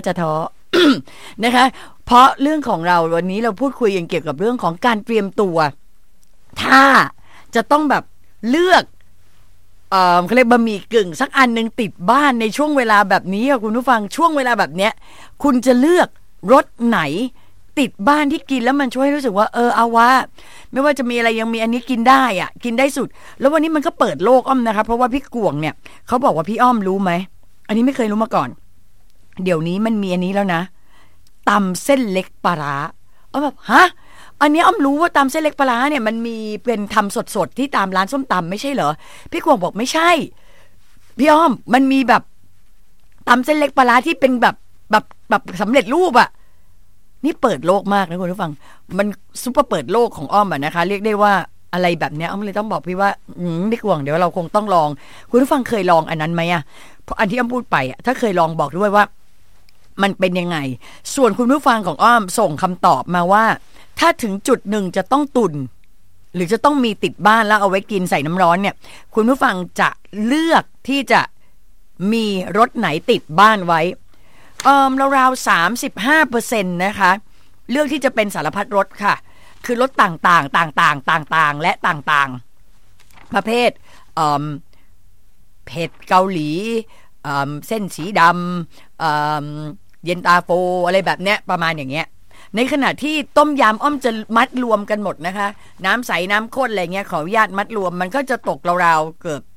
จะท้อ นะคะเพราะเรื่องของเราวันนี้เราพูดคุยกันเกี่ยวกับเรื่องของการเตรียมตัวถ้าจะต้องแบบเลือกเขาเรียกบะหมี่กึ่งสักอันนึงติดบ้านในช่วงเวลาแบบนี้ค่ะคุณผู้ฟังช่วงเวลาแบบเนี้ยคุณจะเลือกรสไหนติดบ้านที่กินแล้วมันช่วยให้รู้สึกว่าเอาวะไม่ว่าจะมีอะไรยังมีอันนี้กินได้อ่ะกินได้สุดแล้ววันนี้มันก็เปิดโลกอ้อมนะคะเพราะว่าพี่กวงเนี่ยเขาบอกว่าพี่อ้อมรู้ไหมอันนี้ไม่เคยรู้มาก่อนเดี๋ยวนี้มันมีอันนี้แล้วนะตำเส้นเล็กปลาร้าแบบฮะอันนี้อ้อมรู้ว่าตำเส้นเล็กปลาร้าเนี่ยมันมีเป็นทำสดๆที่ตามร้านส้มตำไม่ใช่เหรอพี่กวงบอกไม่ใช่พี่อ้อมมันมีแบบตำเส้นเล็กปลาร้าที่เป็นแบบสำเร็จรูปอะนี่เปิดโลกมากนะคุณผู้ฟังมันซุปเปอร์เปิดโลกของอ้อมอะนะคะเรียกได้ว่าอะไรแบบเนี้ยอ้อมเลยต้องบอกพี่ว่าพี่กวงเดี๋ยวเราคงต้องลองคุณผู้ฟังเคยลองอันนั้นไหมอะเพราะอันที่อ้อมพูดไปอะถ้าเคยลองบอกด้วยว่ามันเป็นยังไงส่วนคุณผู้ฟังของอ้อมส่งคำตอบมาว่าถ้าถึงจุดหนึ่งจะต้องตุนหรือจะต้องมีติดบ้านแล้วเอาไว้กินใส่น้ำร้อนเนี่ยคุณผู้ฟังจะเลือกที่จะมีรสไหนติดบ้านไว้ราวๆ 35% นะคะเลือกที่จะเป็นสารพัดรสค่ะคือรสต่างๆและต่างๆประเภทเผ็ดเกาหลีเส้นสีดำเย็นตาโฟอะไรแบบเนี้ยประมาณอย่างเงี้ยในขณะที่ต้มยำอ้อมจะมัดรวมกันหมดนะคะน้ำใสน้ำข้นอะไรเงี้ยขออนุญาตมัดรวมมันก็จะตกราวๆเกือบ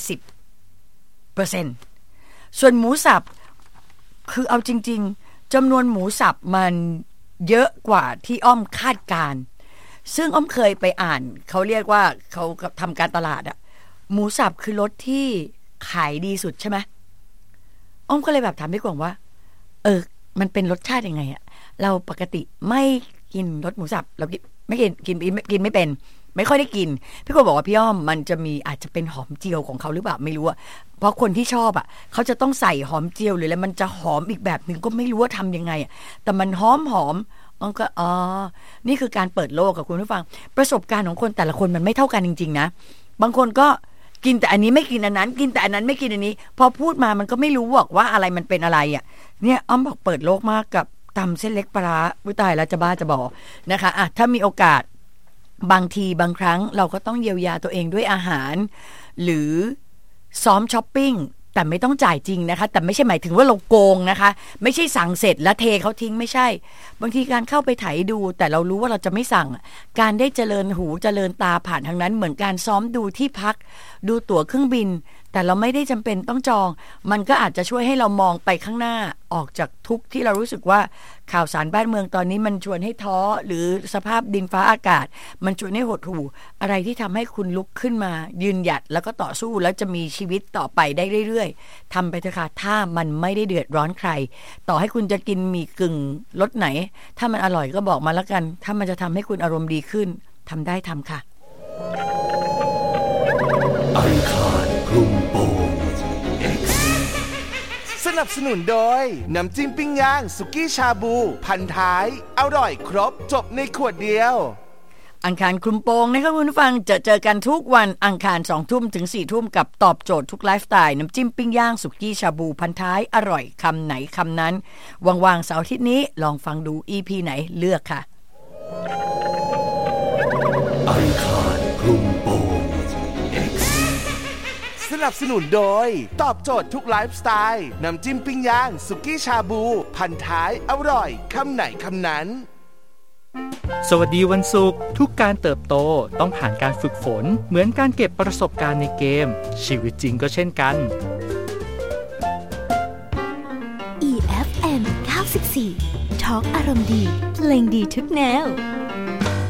50% ส่วนหมูสับคือเอาจริงๆจำนวนหมูสับมันเยอะกว่าที่อ้อมคาดการซึ่งอ้อมเคยไปอ่านเขาเรียกว่าเขาทำการตลาดอะหมูสับคือรสที่ขายดีสุดใช่ไหมอ้อมก็เลยแบบถามพี่กวางว่ามันเป็นรสชาติยังไงอะเราปกติไม่กินรสหมูสับเราไม่กินไม่เป็นไม่ค่อยได้กินพี่กวางบอกว่าพี่อ้อมมันจะมีอาจจะเป็นหอมเจียวของเขาหรือเปล่าไม่รู้อะเพราะคนที่ชอบอะเขาจะต้องใส่หอมเจียวหรืออะไรมันจะหอมอีกแบบนึงก็ไม่รู้ว่าทำยังไงอะแต่มันหอมอ้อมก็นี่คือการเปิดโลกกับคุณผู้ฟังประสบการณ์ของคนแต่ละคนมันไม่เท่ากันจริงๆนะบางคนก็กินแต่อันนี้ไม่กินอันนั้นกินแต่อันนั้นไม่กินอันนี้พอพูดมามันก็ไม่รู้ว่าอะไรมันเป็นอะไรอ่ะเนี่ยอ้อมบอกเปิดโลกมากกับตำเส้นเล็กปลาร้าอุ๊ยตายแล้วจะบ้าจะบอนะคะถ้ามีโอกาสบางทีบางครั้งเราก็ต้องเยียวยาตัวเองด้วยอาหารหรือซ้อมช้อปปิ้งแต่ไม่ต้องจ่ายจริงนะคะแต่ไม่ใช่หมายถึงว่าเราโกงนะคะไม่ใช่สั่งเสร็จแล้วเทเขาทิ้งไม่ใช่บางทีการเข้าไปไถดูแต่เรารู้ว่าเราจะไม่สั่งการได้เจริญหูเจริญตาผ่านทางนั้นเหมือนการซ้อมดูที่พักดูตั๋วเครื่องบินแต่เราไม่ได้จำเป็นต้องจองมันก็อาจจะช่วยให้เรามองไปข้างหน้าออกจากทุกข์ที่เรารู้สึกว่าข่าวสารบ้านเมืองตอนนี้มันชวนให้ท้อหรือสภาพดินฟ้าอากาศมันชวนให้หดหู่อะไรที่ทำให้คุณลุกขึ้นมายืนหยัดแล้วก็ต่อสู้แล้วจะมีชีวิตต่อไปได้เรื่อยๆทำไปเถอะค่ะถ้ามันไม่ได้เดือดร้อนใครต่อให้คุณจะกินหมี่กึ่งรสไหนถ้ามันอร่อยก็บอกมาแล้วกันถ้ามันจะทำให้คุณอารมณ์ดีขึ้นทำได้ทำค่ะอังคารคลุมโปง X สนับสนุนโดยน้ำจิ้มปิ้งย่างสุกี้ชาบูพันท้ายอร่อยครบจบในขวดเดียวอังคารคลุมโปงนะคะคุณผู้ฟังเจอกันทุกวันอังคาร 20:00 ถึง 4:00 กับตอบโจทย์ทุกไลฟ์สไตล์น้ำจิ้มปิ้งย่างสุกี้ชาบูพันท้ายอร่อยคำไหนคำนั้นว่างๆเสาร์อาทิตย์นี้ลองฟังดู EP ไหนเลือกค่ะอังคารคลุมโปง X สนับสนุนโดยตอบโจทย์ทุกไลฟ์สไตล์น้ำจิ้มปิ้งย่างสุกี้ชาบูพันท้ายอร่อยคำไหนคำนั้นสวัสดีวันศุกร์ทุกการเติบโตต้องผ่านการฝึกฝนเหมือนการเก็บประสบการณ์ในเกมชีวิตจริงก็เช่นกัน EFM 94 ทอล์กอารมณ์ดีเพลงดีทุกแนว